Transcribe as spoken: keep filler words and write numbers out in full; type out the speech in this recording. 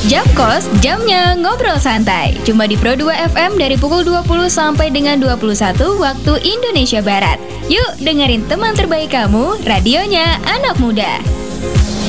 Jam Kos, jamnya ngobrol santai. Cuma di Pro dua F M dari pukul dua puluh sampai dengan dua puluh satu waktu Indonesia Barat. Yuk dengerin teman terbaik kamu, radionya anak muda.